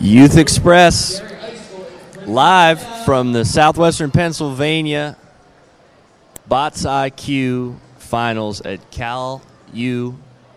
Youth Express, live from the Southwestern Pennsylvania Bots IQ Finals at Cal U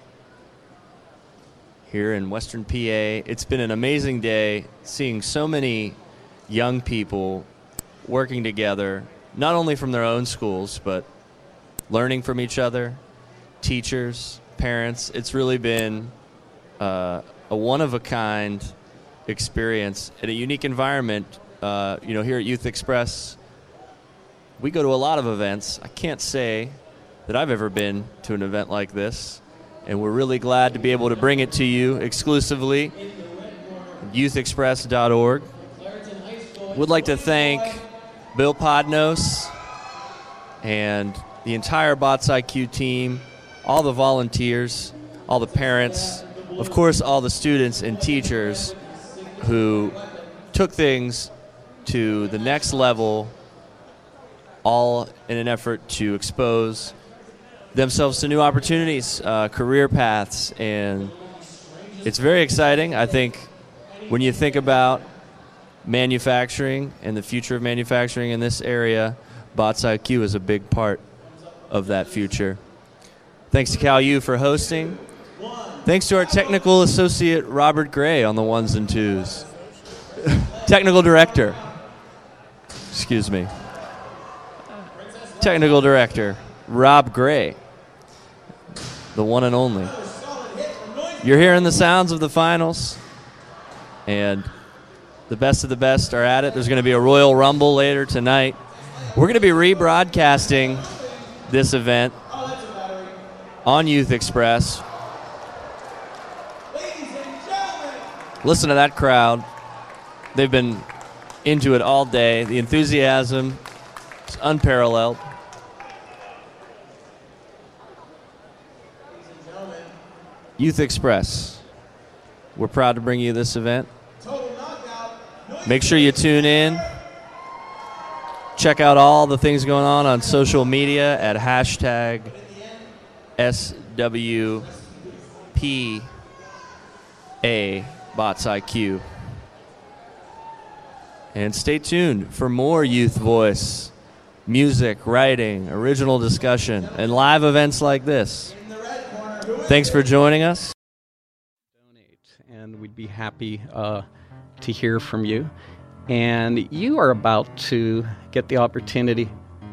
here in Western PA. It's been an amazing day seeing so many young people working together, not only from their own schools, but learning from each other, teachers, parents. It's really been a one-of-a-kind experience in a unique environment. Here at Youth Express, we go to a lot of events. I can't say that I've ever been to an event like this, and we're really glad to be able to bring it to you exclusively. YouthExpress.org. Would like to thank Bill Podnos and the entire Bots IQ team, all the volunteers, all the parents, of course, all the students and teachers who took things to the next level, all in an effort to expose themselves to new opportunities, career paths, and it's very exciting. I think when you think about manufacturing and the future of manufacturing in this area, Bots IQ is a big part of that future. Thanks to Cal U for hosting. Thanks to our technical associate, Robert Gray, on the ones and twos. Technical director. Excuse me. Technical director, Rob Gray. The one and only. You're hearing the sounds of the finals. And the best of the best are at it. There's going to be a Royal Rumble later tonight. We're going to be rebroadcasting this event on Youth Express. Listen to that crowd. They've been into it all day. The enthusiasm is unparalleled. Youth Express. We're proud to bring you this event. Make sure you tune in. Check out all the things going on social media at hashtag SWPA Bots IQ. And stay tuned for more youth voice, music, writing, original discussion, and live events like this. Thanks for joining us. Donate, and we'd be happy to hear from you. And you are about to get the opportunity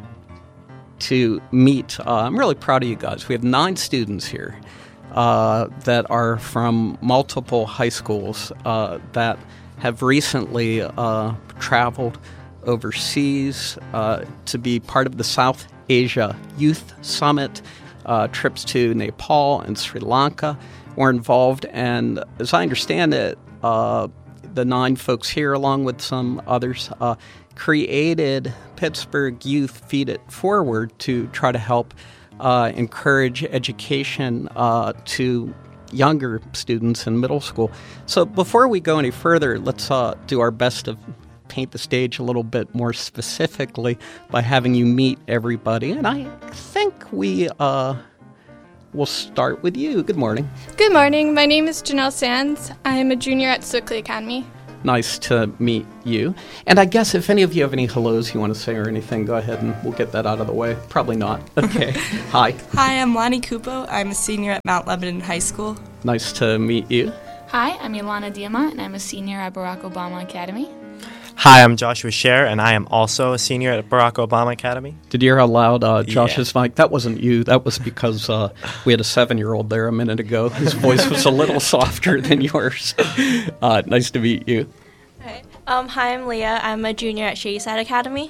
to meet. I'm really proud of you guys. We have 9 students here that are from multiple high schools that have recently traveled overseas to be part of the South Asia Youth Summit, trips to Nepal and Sri Lanka were involved. And as I understand it, the 9 folks here, along with some others, created Pittsburgh Youth Feed It Forward to try to help encourage education to younger students in middle school. So before we go any further, let's do our best to paint the stage a little bit more specifically by having you meet everybody. And I think we'll start with you. Good morning. Good morning. My name is Janelle Sands. I'm a junior at Sewickley Academy. Nice to meet you. And I guess if any of you have any hellos you want to say or anything, go ahead and we'll get that out of the way. Probably not. Okay. Hi. Hi, I'm Lonnie Kupo. I'm a senior at Mount Lebanon High School. Nice to meet you. Hi, I'm Ilana Diamant, and I'm a senior at Barack Obama Academy. Hi, I'm Joshua Scher, and I am also a senior at Barack Obama Academy. Did you hear how loud Josh's mic? That wasn't you. That was because we had a 7-year-old there a minute ago. His voice was a little softer than yours. Nice to meet you. Hi, I'm Leah. I'm a junior at Shadyside Academy.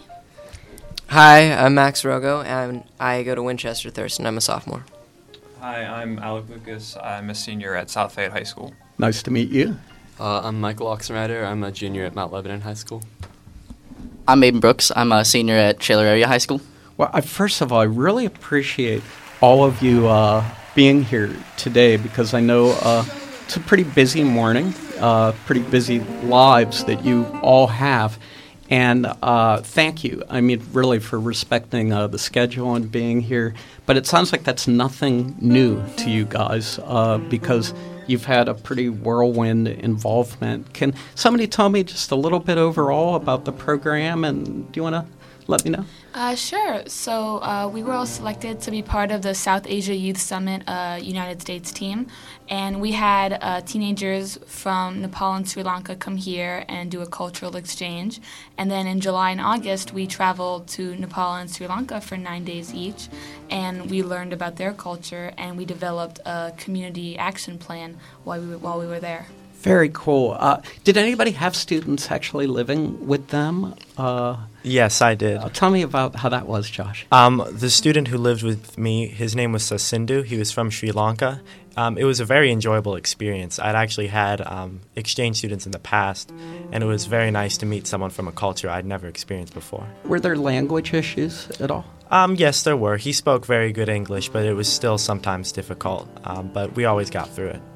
Hi, I'm Max Rogo, and I go to Winchester Thurston. I'm a sophomore. Hi, I'm Alec Lucas. I'm a senior at South Fayette High School. Nice to meet you. I'm Michael Oxenrider. I'm a junior at Mount Lebanon High School. I'm Aiden Brooks. I'm a senior at Shaler Area High School. Well, first of all, I really appreciate all of you being here today because I know it's a pretty busy morning, pretty busy lives that you all have. And thank you, I mean, really, for respecting the schedule and being here. But it sounds like that's nothing new to you guys because you've had a pretty whirlwind involvement. Can somebody tell me just a little bit overall about the program, and do you want to let me know? Sure. So we were all selected to be part of the South Asia Youth Summit United States team, and we had teenagers from Nepal and Sri Lanka come here and do a cultural exchange. And then in July and August, we traveled to Nepal and Sri Lanka for 9 days each, and we learned about their culture, and we developed a community action plan while we were there. Very cool. Did anybody have students actually living with them? Yes, I did. Tell me about how that was, Josh. The student who lived with me, his name was Sindhu. He was from Sri Lanka. It was a very enjoyable experience. I'd actually had exchange students in the past, and it was very nice to meet someone from a culture I'd never experienced before. Were there language issues at all? Yes, there were. He spoke very good English, but it was still sometimes difficult. But we always got through it.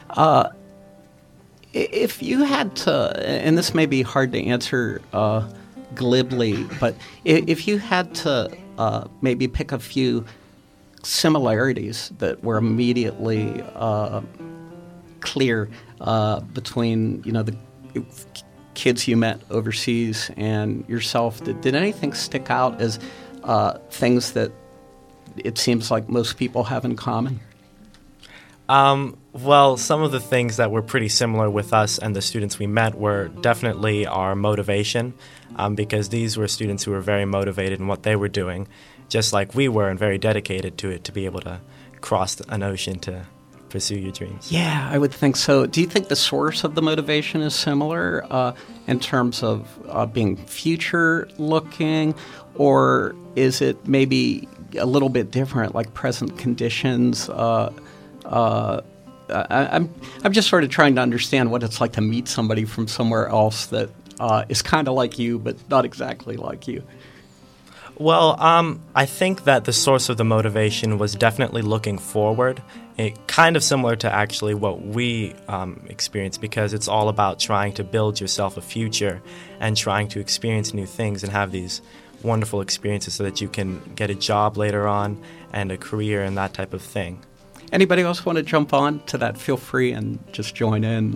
If you had to, and this may be hard to answer glibly, but if you had to maybe pick a few similarities that were immediately clear between, the kids you met overseas and yourself, did anything stick out as things that it seems like most people have in common? Well, some of the things that were pretty similar with us and the students we met were definitely our motivation, because these were students who were very motivated in what they were doing, just like we were, and very dedicated to it to be able to cross an ocean to pursue your dreams. Yeah, I would think so. Do you think the source of the motivation is similar in terms of being future-looking, or is it maybe a little bit different, like present conditions? I'm just sort of trying to understand what it's like to meet somebody from somewhere else that is kind of like you, but not exactly like you. Well, I think that the source of the motivation was definitely looking forward. Kind of similar to actually what we experienced, because it's all about trying to build yourself a future and trying to experience new things and have these wonderful experiences so that you can get a job later on and a career and that type of thing. Anybody else want to jump on to that? Feel free and just join in.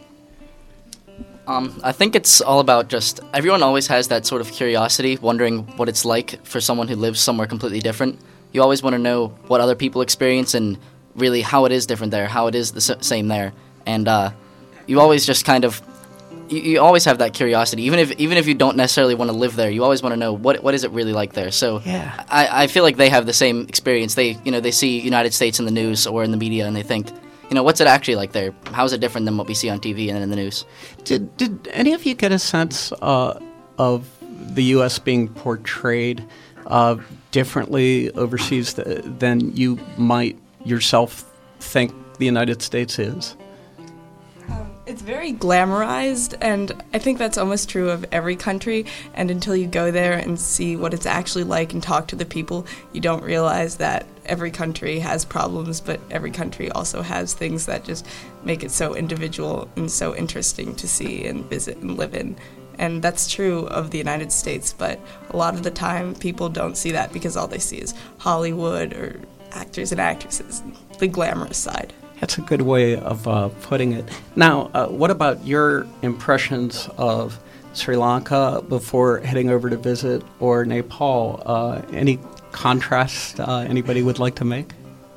I think it's all about just everyone always has that sort of curiosity, wondering what it's like for someone who lives somewhere completely different. You always want to know what other people experience and really how it is different there, how it is the same there. And you always just kind of you always have that curiosity, even if you don't necessarily want to live there. You always want to know what is it really like there. So yeah. I feel like they have the same experience. They see United States in the news or in the media, and they think, what's it actually like there? How is it different than what we see on TV and in the news? Did any of you get a sense of the U.S. being portrayed differently overseas than you might yourself think the United States is? It's very glamorized, and I think that's almost true of every country, and until you go there and see what it's actually like and talk to the people, you don't realize that every country has problems, but every country also has things that just make it so individual and so interesting to see and visit and live in. And that's true of the United States, but a lot of the time people don't see that because all they see is Hollywood or actors and actresses, the glamorous side. That's a good way of putting it. Now, what about your impressions of Sri Lanka before heading over to visit, or Nepal? Any contrast anybody would like to make?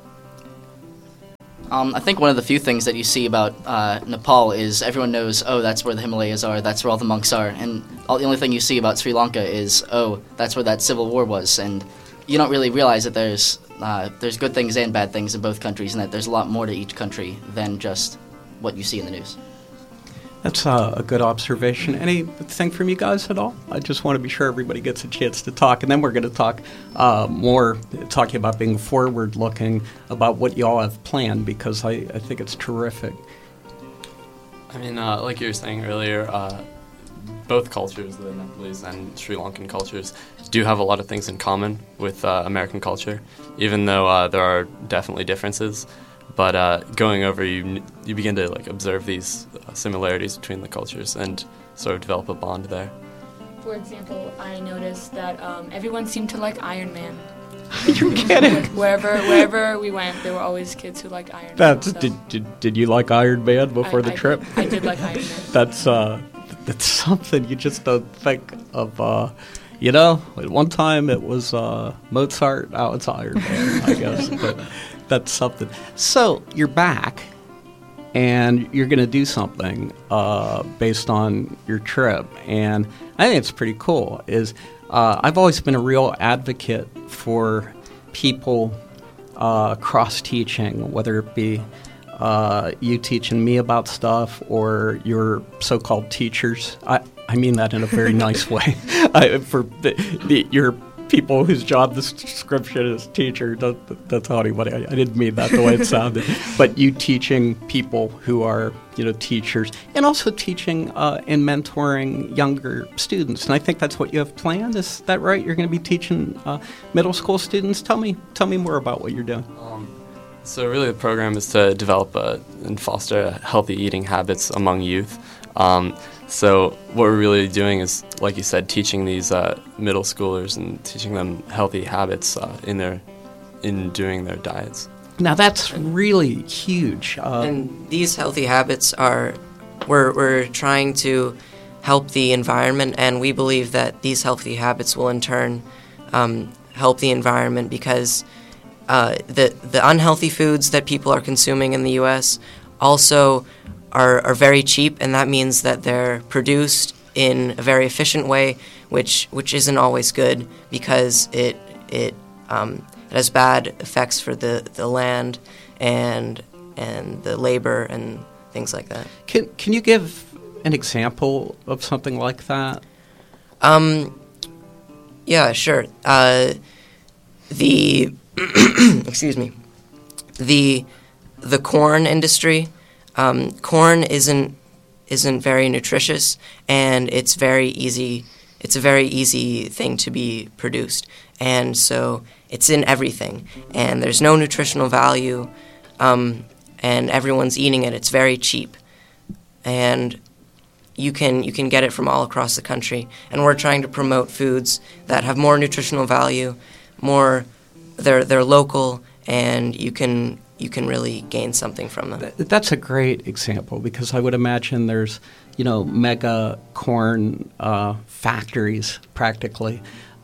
I think one of the few things that you see about Nepal is everyone knows, that's where the Himalayas are, that's where all the monks are. And the only thing you see about Sri Lanka is, that's where that civil war was. And you don't really realize that there's good things and bad things in both countries, and that there's a lot more to each country than just what you see in the news. That's a good observation. Anything from you guys at all? I just want to be sure everybody gets a chance to talk, and then we're going to talk more, talking about being forward-looking, about what you all have planned, because I think it's terrific. I mean, like you were saying earlier, both cultures, the Nepalese and Sri Lankan cultures, do have a lot of things in common with American culture, even though there are definitely differences. But going over, you begin to observe these similarities between the cultures and sort of develop a bond there. For example, I noticed that everyone seemed to like Iron Man. You're kidding. Wherever we went, there were always kids who liked Iron Man. That's so did you like Iron Man before the trip? I did like Iron Man. That's something you just don't think of. At one time it was Mozart, now it's Iron Man, I guess. But that's something. So you're back, and you're going to do something based on your trip, and I think it's pretty cool. I've always been a real advocate for people cross-teaching, whether it be you teaching me about stuff or your so-called teachers. I mean that in a very nice way. For your people whose job description is teacher, don't tell anybody. I didn't mean that the way it sounded. But you teaching people who are teachers, and also teaching and mentoring younger students. And I think that's what you have planned. Is that right? You're going to be teaching middle school students. Tell me more about what you're doing. So really the program is to develop and foster healthy eating habits among youth. So what we're really doing is, like you said, teaching these middle schoolers and teaching them healthy habits in doing their diets. Now that's really huge. And these healthy habits we're trying to help the environment, and we believe that these healthy habits will in turn help the environment, because the unhealthy foods that people are consuming in the U.S. also are very cheap, and that means that they're produced in a very efficient way, which isn't always good, because it has bad effects for the land and the labor and things like that. Can you give an example of something like that? Yeah, sure. Excuse me. The corn industry. Corn isn't very nutritious, and it's very easy. It's a very easy thing to be produced, and so it's in everything. And there's no nutritional value, and everyone's eating it. It's very cheap, and you can get it from all across the country. And we're trying to promote foods that have more nutritional value, they're local, and you can really gain something from them. That's a great example, because I would imagine there's, mega corn factories practically,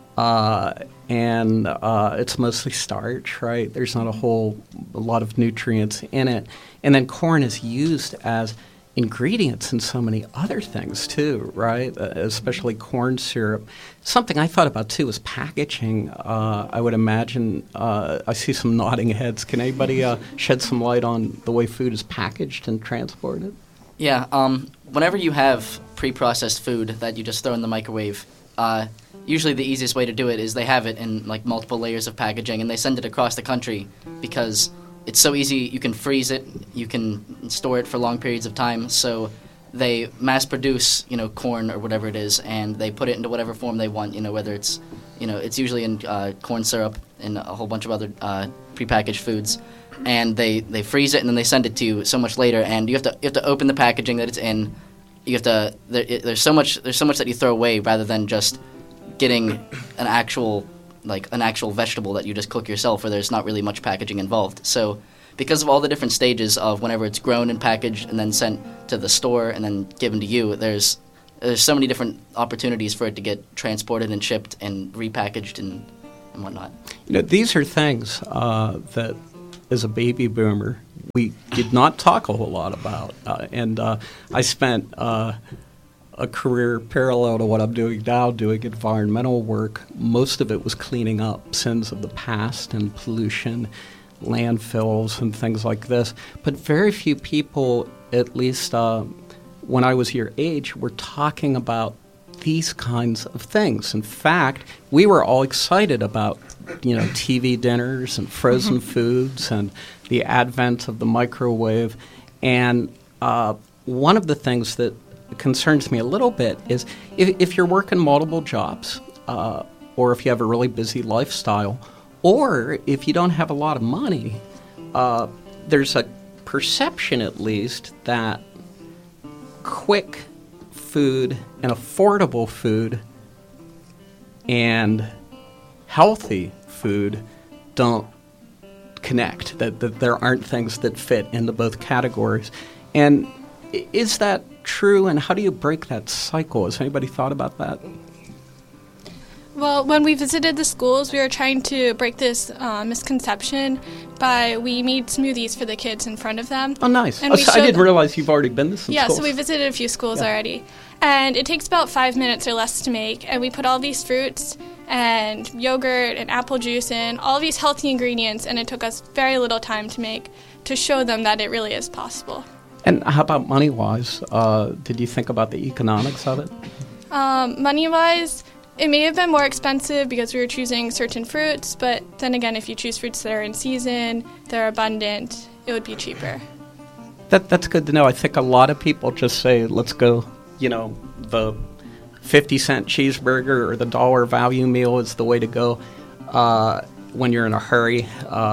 and it's mostly starch, right? There's not a lot of nutrients in it. And then corn is used as ingredients in so many other things too, right? Especially corn syrup. Something I thought about too is packaging. I would imagine, I see some nodding heads. Can anybody shed some light on the way food is packaged and transported? Yeah, whenever you have pre-processed food that you just throw in the microwave, usually the easiest way to do it is they have it in like multiple layers of packaging, and they send it across the country because it's so easy. You can freeze it, you can store it for long periods of time. So they mass produce, corn or whatever it is, and they put it into whatever form they want. Whether it's, it's usually in corn syrup and a whole bunch of other prepackaged foods, and they freeze it and then they send it to you so much later. And you have to open the packaging that it's in. You have to. There's so much that you throw away rather than just getting an actual vegetable that you just cook yourself, where there's not really much packaging involved. So because of all the different stages of whenever it's grown and packaged and then sent to the store and then given to you, there's so many different opportunities for it to get transported and shipped and repackaged and whatnot. These are things that, as a baby boomer, we did not talk a whole lot about. And I spent a career parallel to what I'm doing now, doing environmental work. Most of it was cleaning up sins of the past and pollution, landfills and things like this. But very few people, at least when I was your age, were talking about these kinds of things. In fact, we were all excited about, TV dinners and frozen foods and the advent of the microwave. And one of the things that concerns me a little bit is if you're working multiple jobs, or if you have a really busy lifestyle, or if you don't have a lot of money, there's a perception, at least, that quick food and affordable food and healthy food don't connect, that there aren't things that fit into both categories. And is that true, and how do you break that cycle? Has anybody thought about that? Well, when we visited the schools, we were trying to break this misconception we made smoothies for the kids in front of them. Oh, nice. And I didn't realize you've already been to some schools. Yeah, so we visited a few schools already. And it takes about 5 minutes or less to make, and we put all these fruits and yogurt and apple juice in, all these healthy ingredients, and it took us very little time to make, to show them that it really is possible. And how about money-wise? Did you think about the economics of it? Money-wise, it may have been more expensive because we were choosing certain fruits, but then again, if you choose fruits that are in season, they're abundant, it would be cheaper. That's good to know. I think a lot of people just say, let's go, the 50-cent cheeseburger or the $1 value meal is the way to go when you're in a hurry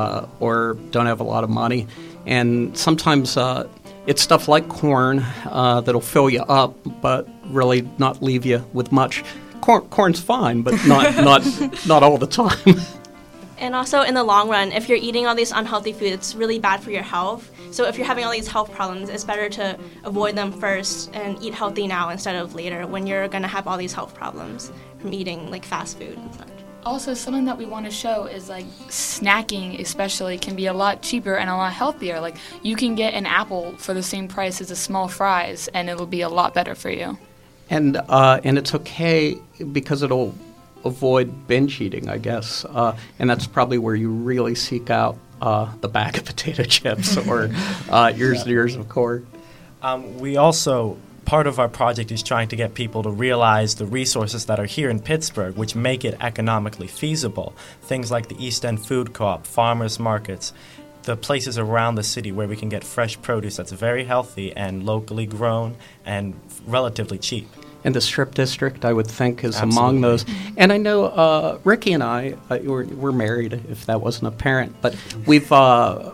or don't have a lot of money. And sometimes it's stuff like corn that'll fill you up, but really not leave you with much. Corn's fine, but not all the time. And also, in the long run, if you're eating all these unhealthy foods, it's really bad for your health. So if you're having all these health problems, it's better to avoid them first and eat healthy now instead of later when you're going to have all these health problems from eating like fast food and such. Also, something that we want to show is like snacking especially can be a lot cheaper and a lot healthier. Like you can get an apple for the same price as a small fries and it'll be a lot better for you. And it's okay because it'll avoid binge eating, I guess. And that's probably where you really seek out the bag of potato chips or years of corn. We also, part of our project is trying to get people to realize the resources that are here in Pittsburgh, which make it economically feasible. Things like the East End Food Co-op, farmers markets, the places around the city where we can get fresh produce that's very healthy and locally grown and relatively cheap. And the Strip District, I would think, is Absolutely. among those. And I know Ricky and I, we're married, if that wasn't apparent, but we've, some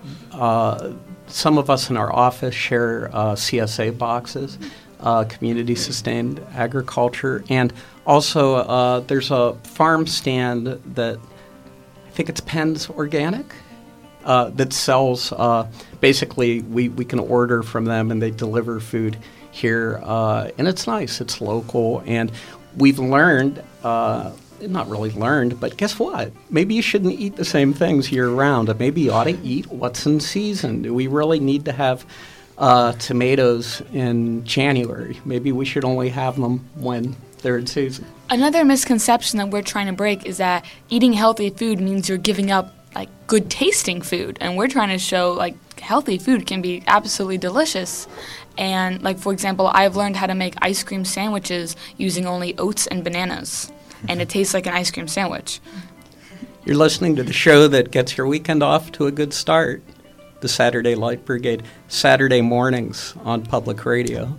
of us in our office share CSA boxes, community-sustained agriculture, and also there's a farm stand that, I think it's Penn's Organic, that sells, basically we can order from them and they deliver food here, and it's nice, it's local, and we've learned, not really learned, but guess what? Maybe you shouldn't eat the same things year-round. Maybe you ought to eat what's in season. Do we really need to have tomatoes in January? Maybe we should only have them when they're in season. Another misconception that we're trying to break is that eating healthy food means you're giving up like good tasting food, and we're trying to show like healthy food can be absolutely delicious. And like for example, I've learned how to make ice cream sandwiches using only oats and bananas, and it tastes like an ice cream sandwich. You're listening to the show that gets your weekend off to a good start, the Saturday Light Brigade, Saturday mornings on public radio.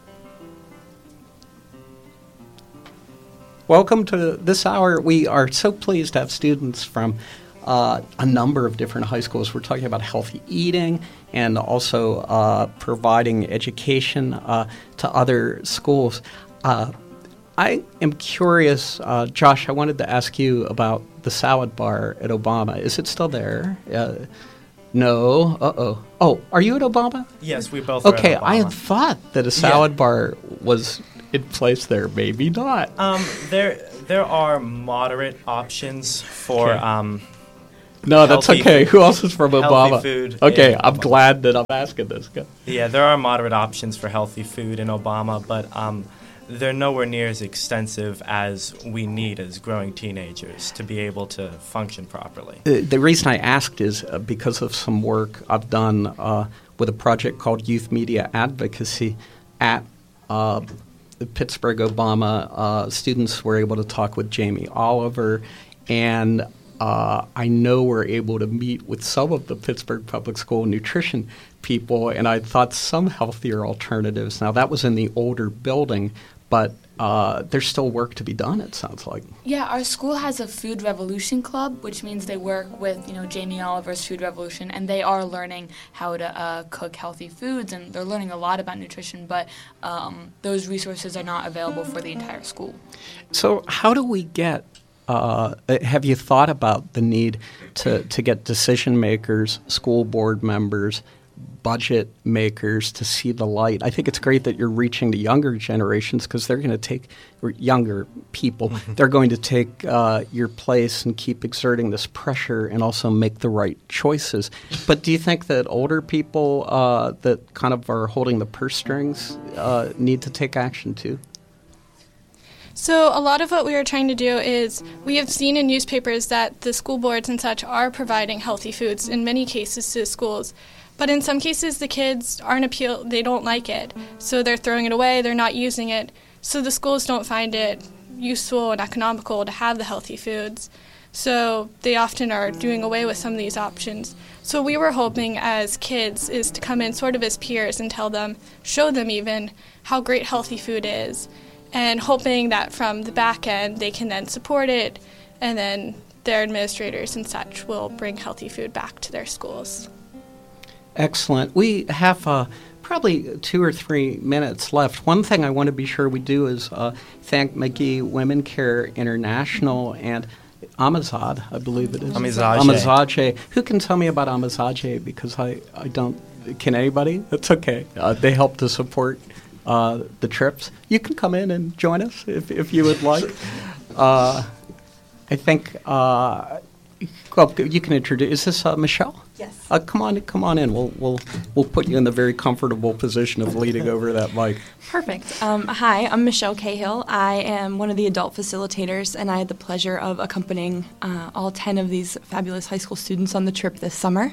Welcome to this hour. We are so pleased to have students from a number of different high schools. We're talking about healthy eating and also providing education to other schools. I am curious, Josh, I wanted to ask you about the salad bar at Obama. Is it still there? No. Uh-oh. Oh, are you at Obama? Yes, we both are Okay, at Obama. I had thought that a salad bar was in place there. Maybe not. There are moderate options for No, that's okay. Who else is from Obama? Food Okay, I'm glad that I'm asking this. Yeah, there are moderate options for healthy food in Obama, but they're nowhere near as extensive as we need as growing teenagers to be able to function properly. The reason I asked is because of some work I've done with a project called Youth Media Advocacy at Pittsburgh Obama. Students were able to talk with Jamie Oliver, and I know we're able to meet with some of the Pittsburgh Public School nutrition people, and I thought some healthier alternatives. Now, that was in the older building, but there's still work to be done, it sounds like. Yeah, our school has a Food Revolution Club, which means they work with, Jamie Oliver's Food Revolution, and they are learning how to cook healthy foods, and they're learning a lot about nutrition, but those resources are not available for the entire school. So how do we get have you thought about the need to get decision makers, school board members, budget makers to see the light? I think it's great that you're reaching the younger generations because they're going to take, or younger people, they're going to take your place and keep exerting this pressure and also make the right choices. But do you think that older people that kind of are holding the purse strings need to take action too? So a lot of what we are trying to do is we have seen in newspapers that the school boards and such are providing healthy foods in many cases to schools. But in some cases, the kids they don't like it. So they're throwing it away, they're not using it. So the schools don't find it useful and economical to have the healthy foods. So they often are doing away with some of these options. So we were hoping as kids is to come in sort of as peers and tell them, show them even how great healthy food is. And hoping that from the back end they can then support it and then their administrators and such will bring healthy food back to their schools. Excellent. We have probably 2 or 3 minutes left. One thing I want to be sure we do is thank Magee Women Care International and Amizad, I believe it is. Amizaje. Who can tell me about Amizaje? Because I don't. Can anybody? It's okay. They help to support the trips. You can come in and join us if you would like. I think you can introduce. Is this Michelle? Yes. Come on in. We'll put you in the very comfortable position of leading over that mic. Perfect. Hi, I'm Michelle Cahill. I am one of the adult facilitators, and I had the pleasure of accompanying all 10 of these fabulous high school students on the trip this summer.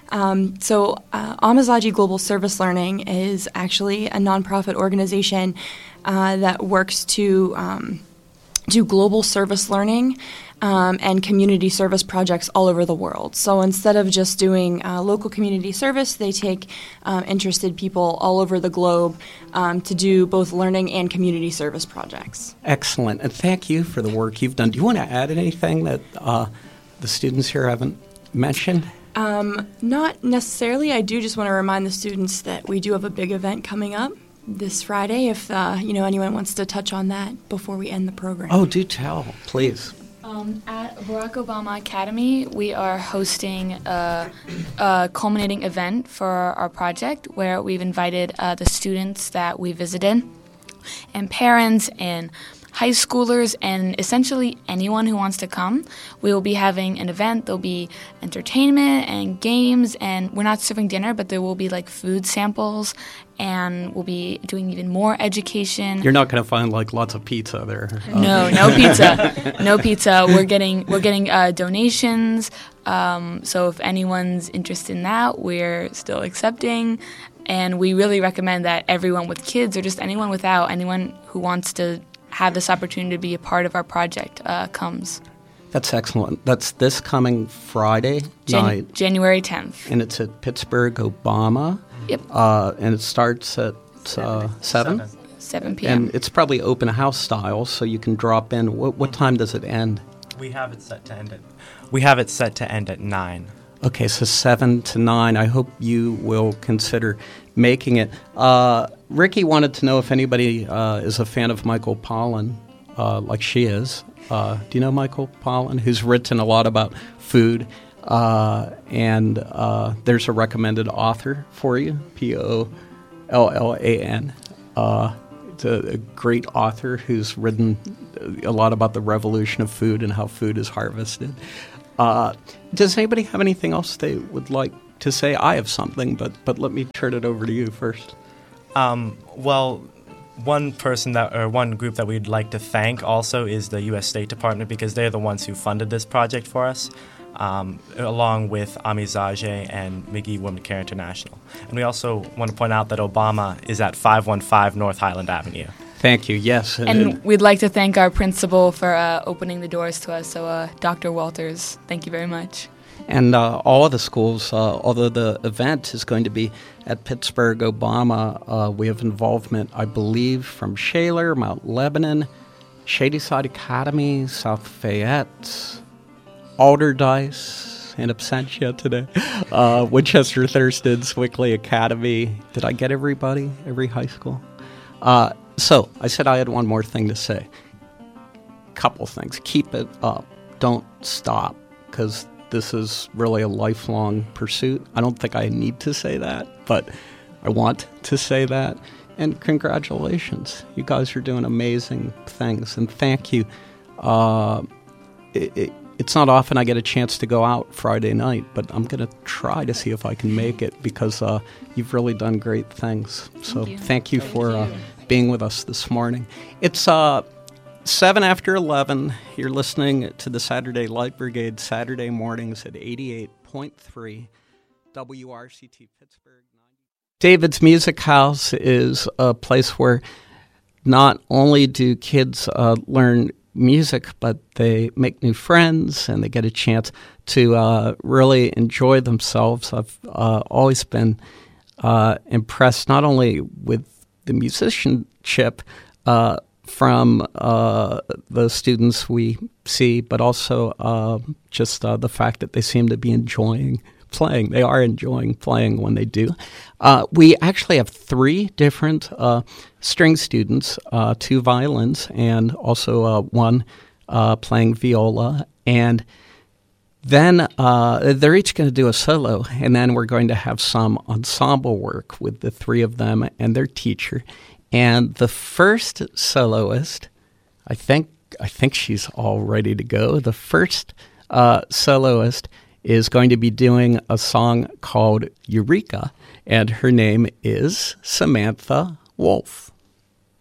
Amizaje Global Service Learning is actually a nonprofit organization that works to do global service learning and community service projects all over the world. So instead of just doing local community service, they take interested people all over the globe to do both learning and community service projects. Excellent. And thank you for the work you've done. Do you want to add anything that the students here haven't mentioned? Not necessarily. I do just want to remind the students that we do have a big event coming up this Friday, if anyone wants to touch on that before we end the program. Oh, do tell, please. At Barack Obama Academy, we are hosting a culminating event for our project where we've invited the students that we visited and parents and high schoolers and essentially anyone who wants to come. We will be having an event. There'll be entertainment and games, and we're not serving dinner, but there will be like food samples, and we'll be doing even more education. You're not going to find like lots of pizza there. No pizza. No pizza. We're getting donations. So if anyone's interested in that, we're still accepting. And we really recommend that everyone with kids or just anyone who wants to have this opportunity to be a part of our project comes. That's excellent. That's this coming Friday night. January 10th. And it's at Pittsburgh Obama. Yep. And it starts at 7? 7 p.m. And it's probably open house style, so you can drop in. What time does it end? We have it set to end at 9. Okay, so 7 to 9. I hope you will consider making it. Ricky wanted to know if anybody is a fan of Michael Pollan, like she is. Do you know Michael Pollan, who's written a lot about food? And there's a recommended author for you, Pollan. It's a great author who's written a lot about the revolution of food and how food is harvested. Does anybody have anything else they would like to say? I have something, but let me turn it over to you first. Well, one group that we'd like to thank also is the U.S. State Department, because they're the ones who funded this project for us, along with Amizaje and Magee Women Care International. And we also want to point out that Obama is at 515 North Highland Avenue. Thank you, yes. And we'd like to thank our principal for opening the doors to us, so Dr. Walters, thank you very much. And all of the schools, although the event is going to be at Pittsburgh Obama, we have involvement, I believe, from Shaler, Mount Lebanon, Shadyside Academy, South Fayette, Alderdice, in absentia today, Winchester Thurston, Swickley Academy. Did I get everybody? Every high school? So I said I had one more thing to say. couple things. Keep it up. Don't stop, because this is really a lifelong pursuit. I don't think I need to say that, but I want to say that. And congratulations. You guys are doing amazing things, and thank you. It's not often I get a chance to go out Friday night, but I'm going to try to see if I can make it, because you've really done great things. So thank you for being with us this morning. It's 7 after 11. You're listening to the Saturday Light Brigade Saturday mornings at 88.3 WRCT Pittsburgh. David's Music House is a place where not only do kids learn music, but they make new friends and they get a chance to really enjoy themselves. I've always been impressed not only with the musicianship from the students we see, but also just the fact that they seem to be enjoying playing. They are enjoying playing when they do. We actually have 3 different string students, 2 violins, and also one playing viola. And then they're each going to do a solo, and then we're going to have some ensemble work with the 3 of them and their teacher. And the first soloist, I think she's all ready to go. The first soloist is going to be doing a song called Eureka, and her name is Samantha Wolf.